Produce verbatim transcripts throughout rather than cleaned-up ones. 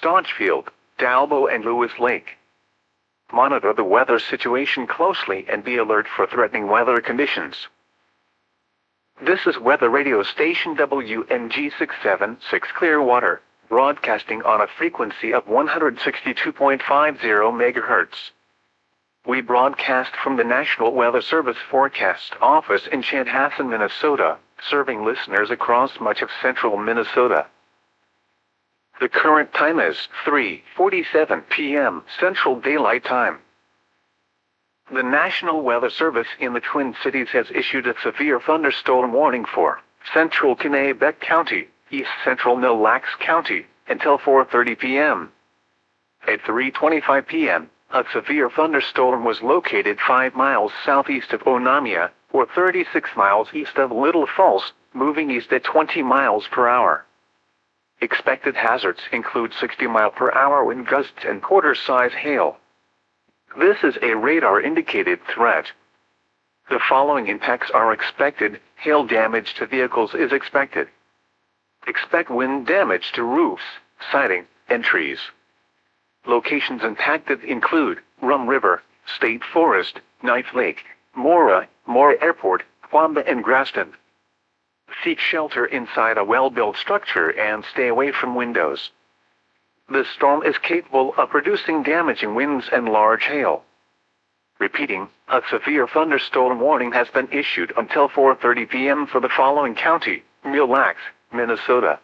Staunchfield, Dalbo and Lewis Lake. Monitor the weather situation closely and be alert for threatening weather conditions. This is Weather Radio Station W N G six seven six Clearwater, broadcasting on a frequency of one hundred sixty-two point five zero megahertz. We broadcast from the National Weather Service Forecast Office in Chanhassen, Minnesota, serving listeners across much of central Minnesota. The current time is three forty-seven p m Central Daylight Time. The National Weather Service in the Twin Cities has issued a severe thunderstorm warning for central Kennebec County, east central Mille Lacs County, until four thirty p m At three twenty-five p m, a severe thunderstorm was located five miles southeast of Onamia, or thirty-six miles east of Little Falls, moving east at twenty miles per hour. Expected hazards include sixty mile per hour wind gusts and quarter-size hail. This is a radar-indicated threat. The following impacts are expected. Hail damage to vehicles is expected. Expect wind damage to roofs, siding, and trees. Locations impacted include Rum River, State Forest, Knife Lake, Mora, Mora Airport, Wamba and Graston. Seek shelter inside a well-built structure and stay away from windows. The storm is capable of producing damaging winds and large hail. Repeating, a severe thunderstorm warning has been issued until four thirty p m for the following county: Mille Lacs, Minnesota.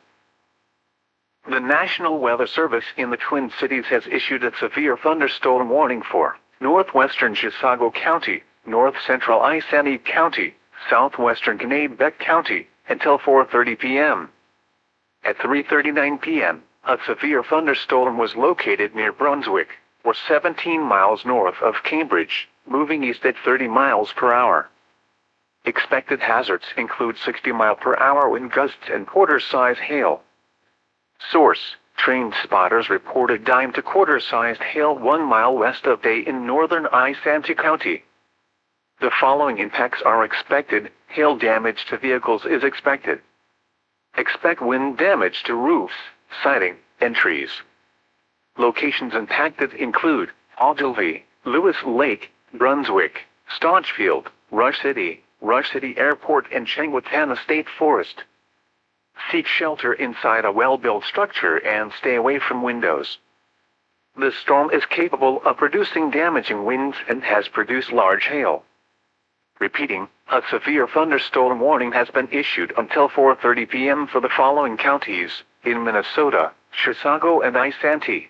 The National Weather Service in the Twin Cities has issued a severe thunderstorm warning for northwestern Chisago County, north central Isanti County, southwestern Kennebec County, until four thirty p m At three thirty-nine p m, a severe thunderstorm was located near Brunswick, or seventeen miles north of Cambridge, moving east at thirty miles per hour. Expected hazards include sixty mile per hour wind gusts and quarter-size hail. Source: trained spotters reported dime to quarter-sized hail one mile west of Day in northern Isanti County. The following impacts are expected. Hail damage to vehicles is expected. Expect wind damage to roofs, siding, and trees. Locations impacted include Ogilvie, Lewis Lake, Brunswick, Staunchfield, Rush City, Rush City Airport and Chengwatana State Forest. Seek shelter inside a well-built structure and stay away from windows. The storm is capable of producing damaging winds and has produced large hail. Repeating, a severe thunderstorm warning has been issued until four thirty p m for the following counties in Minnesota: Chisago and Isanti.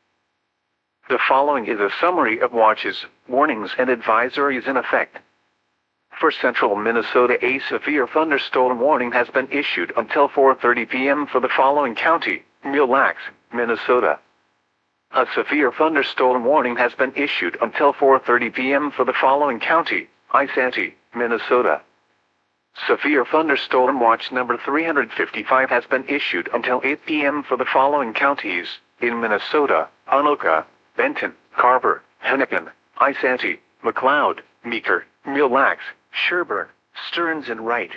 The following is a summary of watches, warnings and advisories in effect. For central Minnesota, a severe thunderstorm warning has been issued until four thirty p m for the following county: Mille Lacs, Minnesota. A severe thunderstorm warning has been issued until four thirty p m for the following county: Isanti, Minnesota. Severe thunderstorm watch number three hundred fifty-five has been issued until eight p m for the following counties in Minnesota: Anoka, Benton, Carver, Hennepin, Isanti, McLeod, Meeker, Mille Lacs, Sherburne, Stearns and Wright.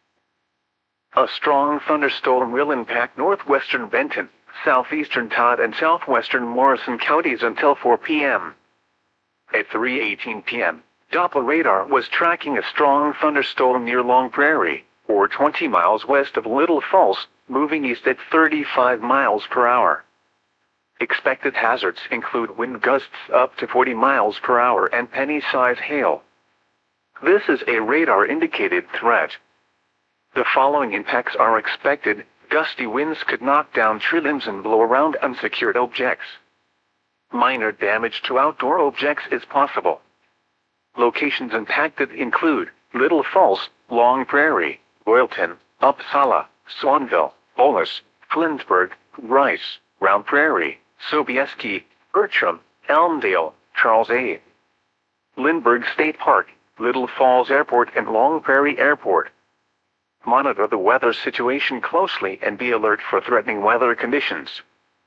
A strong thunderstorm will impact northwestern Benton, southeastern Todd and southwestern Morrison counties until four p m At three eighteen p m, Doppler radar was tracking a strong thunderstorm near Long Prairie, or twenty miles west of Little Falls, moving east at thirty-five miles per hour. Expected hazards include wind gusts up to forty miles per hour and penny-size hail. This is a radar-indicated threat. The following impacts are expected. Gusty winds could knock down tree limbs and blow around unsecured objects. Minor damage to outdoor objects is possible. Locations impacted include Little Falls, Long Prairie, Boylton, Uppsala, Swanville, Bolus, Flinsburg, Rice, Round Prairie, Sobieski, Bertram, Elmdale, Charles A. Lindbergh State Park, Little Falls Airport and Long Prairie Airport. Monitor the weather situation closely and be alert for threatening weather conditions.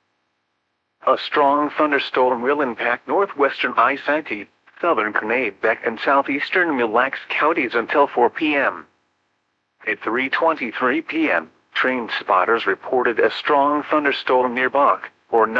A strong thunderstorm will impact northwestern Isanti, southern Kennebec and southeastern Mille Lacs counties until four p m At three twenty-three p m, trained spotters reported a strong thunderstorm near Bach, or